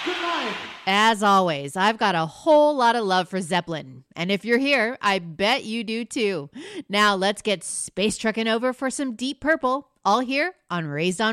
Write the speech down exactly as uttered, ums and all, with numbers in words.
Good night. As always, I've got a whole lot of love for Zeppelin. And if you're here, I bet you do too. Now let's get space trucking over for some Deep Purple, all here on Raised on